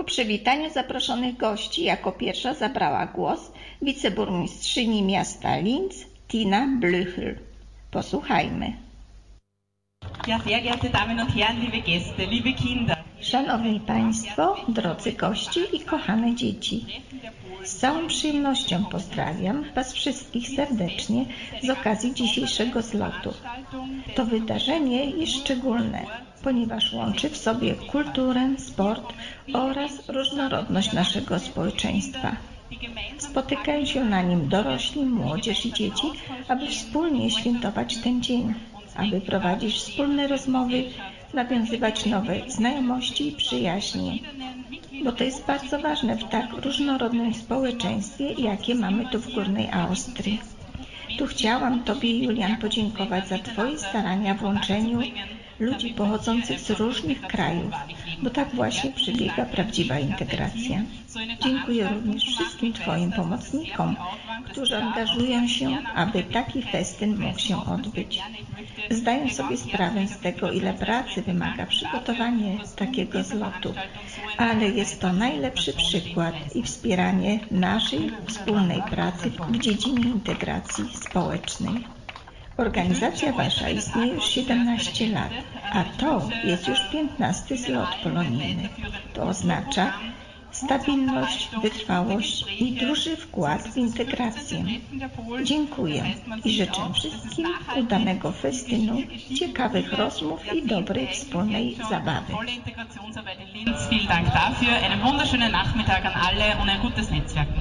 Po przywitaniu zaproszonych gości jako pierwsza zabrała głos wiceburmistrzyni miasta Linz Tina Blüchel. Posłuchajmy. Ja, sehr geehrte Damen und Herren, liebe Gäste, liebe Kinder. Szanowni Państwo, drodzy goście i kochane dzieci. Z całą przyjemnością pozdrawiam Was wszystkich serdecznie z okazji dzisiejszego zlotu. To wydarzenie jest szczególne, ponieważ łączy w sobie kulturę, sport oraz różnorodność naszego społeczeństwa. Spotykają się na nim dorośli, młodzież i dzieci, aby wspólnie świętować ten dzień, aby prowadzić wspólne rozmowy, nawiązywać nowe znajomości i przyjaźnie. Bo to jest bardzo ważne w tak różnorodnym społeczeństwie, jakie mamy tu w Górnej Austrii. Tu chciałam Tobie, Julian, podziękować za Twoje starania w łączeniu ludzi pochodzących z różnych krajów, bo tak właśnie przebiega prawdziwa integracja. Dziękuję również wszystkim Twoim pomocnikom, którzy angażują się, aby taki festyn mógł się odbyć. Zdaję sobie sprawę z tego, ile pracy wymaga przygotowanie takiego zlotu, ale jest to najlepszy przykład i wspieranie naszej wspólnej pracy w dziedzinie integracji społecznej. Organizacja Wasza istnieje już 17 lat, a to jest już 15. zlot polonijny. To oznacza stabilność, wytrwałość i duży wkład w integrację. Dziękuję i życzę wszystkim udanego festynu, ciekawych rozmów i dobrej wspólnej zabawy. Vielen Dank dafür, einen wunderschönen Nachmittag an alle und ein gutes Netzwerken.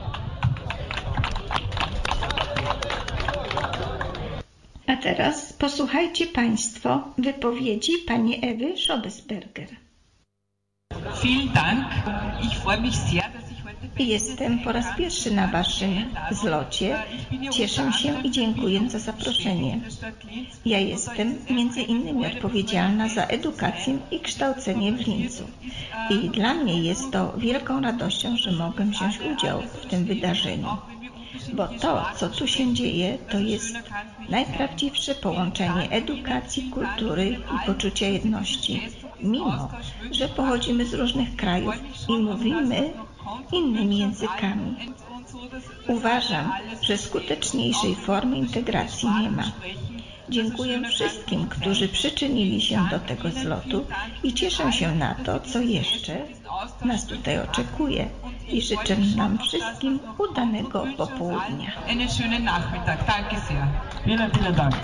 A teraz posłuchajcie Państwo wypowiedzi pani Ewy Schobesberger. Vielen Dank. Ich freue mich sehr, dass ich heute Jestem po raz pierwszy na Waszym zlocie. Cieszę się i dziękuję za zaproszenie. Ja jestem między innymi odpowiedzialna za edukację i kształcenie w Linzu. I dla mnie jest to wielką radością, że mogę wziąć udział w tym wydarzeniu. Bo to, co tu się dzieje, to jest najprawdziwsze połączenie edukacji, kultury i poczucia jedności. Mimo, że pochodzimy z różnych krajów i mówimy innymi językami. Uważam, że skuteczniejszej formy integracji nie ma. Dziękuję wszystkim, którzy przyczynili się do tego zlotu i cieszę się na to, co jeszcze nas tutaj oczekuje i życzę nam wszystkim udanego popołudnia. einen schönen Nachmittag. Danke sehr. Vielen Dank.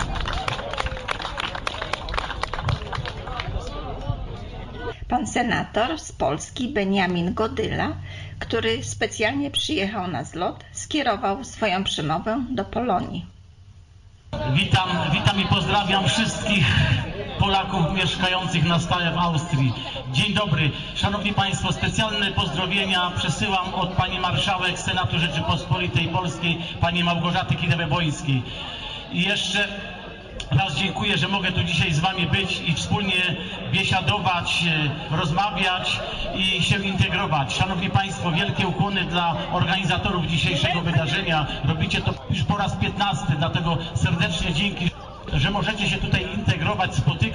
Pan senator z Polski Beniamin Godyla, który specjalnie przyjechał na zlot, skierował swoją przemowę do Polonii. Witam i pozdrawiam wszystkich Polaków mieszkających na stałe w Austrii. Dzień dobry. Szanowni Państwo, specjalne pozdrowienia przesyłam od Pani Marszałek Senatu Rzeczypospolitej Polskiej, Pani Małgorzaty Kidawy-Błońskiej. I jeszcze raz dziękuję, że mogę tu dzisiaj z Wami być i wspólnie biesiadować, rozmawiać i się integrować. Szanowni Państwo, wielkie ukłony dla organizatorów dzisiejszego wydarzenia. Robicie to już po raz 15, dlatego serdecznie dzięki, że możecie się tutaj integrować, spotykać.